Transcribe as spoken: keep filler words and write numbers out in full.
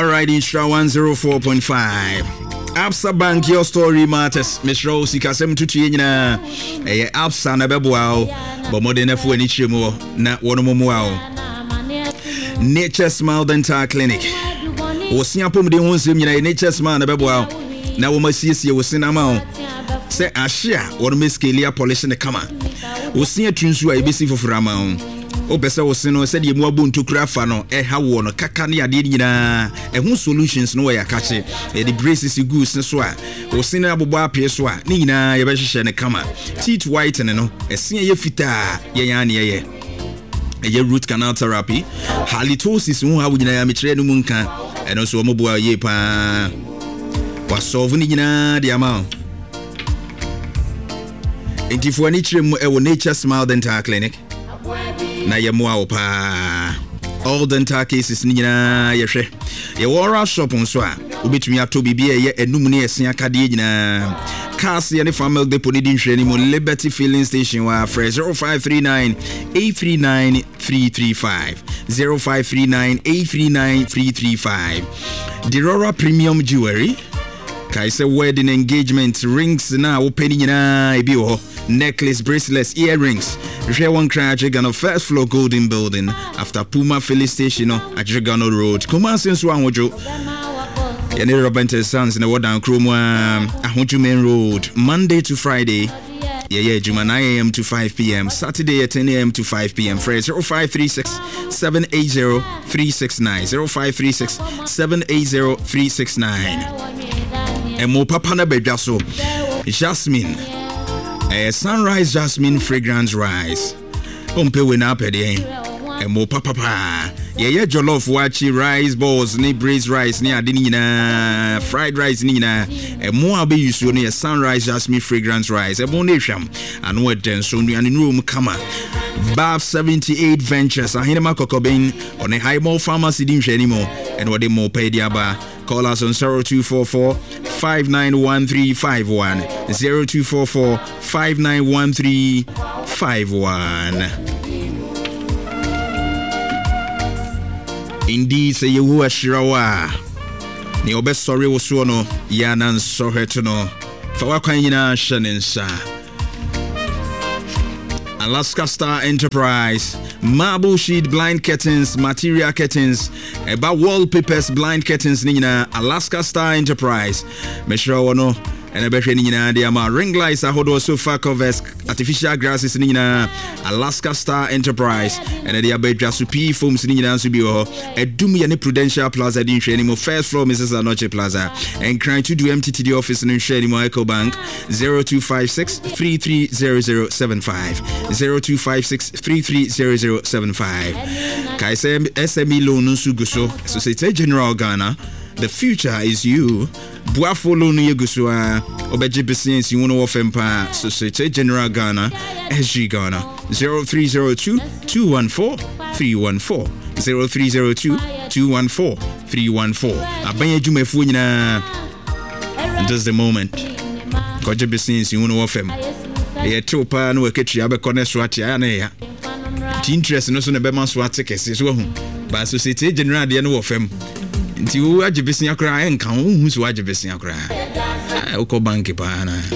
All right, Instra one oh four point five. Absa Bank, your story matters. Miss Rose, Kasem Tuchina, a Absa Nababo, but more than a four nichimo, not one more. Nature Smile Dental Clinic. Was Yapum de Hunsim, Nature Smile Nababo. Now we must see you was in a mount. Say Ashia, or Miss Kelia polish in the camera. We see a tunsu a busy for Ramon. O pesa wo seno said ye moabu nto krafa no e ha wo no kaka ne ade nyina e ho solutions no ya kache e the braces goods so a wo seno abobo apie so a ne nyina ye be hwehwe ne kama teeth whitening no e se ye fita ye ya ne ye ye root canal therapy halitosis ho ha wo nyina ya me kire no mu nka e no so wo mobo ye pa wa solve ne nyina de ama entifo ani kire mu e wo Nature Smile Dental Clinic na yemwa opa all dental cases ni nyina yehwe ye wora shop nso a obetumi ato bibia ye enum ne esen akade nyina cars ye ne family depot ni dinhwe ni mo Liberty Filling Station wa fresh zero five three nine eight three nine three three five zero five three nine eight three nine three three five Dirora Premium Jewelry kai se wedding engagement rings na open nyina ebi ho necklace, bracelets, earrings. Repair one cry at Jigano first floor Golden Building after Puma Filling Station at Jigano Road. Come on, since one would you? Yanni Robinson Sons in the Wadan Chroma Ahunju Main Road, Monday to Friday. Yeah, yeah, Juma nine a.m. to five p.m. Saturday at ten a.m. to five p.m. Phrase zero five three six seven eight zero three six nine zero five three six seven eight zero three six nine. And more Papa na Bejaso Jasmine. A Sunrise Jasmine Fragrance Rice. Umpe wena pede. E mo papa pa. Ye ye jollof wachi rice balls ni braised rice ni ade ni na fried rice ni na. E mo abe yusu ni Sunrise Jasmine Fragrance Rice. E mo ne hwam. Anu eden so nu anu room kama. Bath seventy-eight Ventures ahinema kokobin on a high mall pharmacy din hwe ni mo. And what mo pay dia ba. Call us on zero two four four five nine one three five one zero two four four five nine one three five one. Indeed, say you were Shirawa. Ni obe sorry was no yanan so no. For what kind of shannon sa Alaska Star Enterprise, marble sheet blind curtains, material curtains, about wallpapers, blind curtains, nina, Alaska Star Enterprise. Meshra wono, and a better nina, the ama ring lights, a hodo sofa covers, artificial grasses, nina, Alaska Star Enterprise, and the abedra supi foams, nina, subio, a dumi and prudential plaza, din training, first floor, Missus Anoche Plaza, and crying to do M T T D office and training, Eco Bank, zero two five six three three zero zero seven five. zero two five six three three zero zero seven five. Kaisem S M E loan suguso Societe General Ghana. The future is you. Buafo loan yegusua obeji business you want to offer pa Societe General Ghana S G Ghana zero three zero two two one four three one four zero three zero two two one four three one four. Abanye jumefu nyina. Just the moment. Koje business you want to offer. Ye to pa no eketri abekone swati aya na ya interest no so na be man swati kese so hu ba Societe General de no wo fam nti wo agye besia kra enka wo hu so agye besia kra o ko bank pa na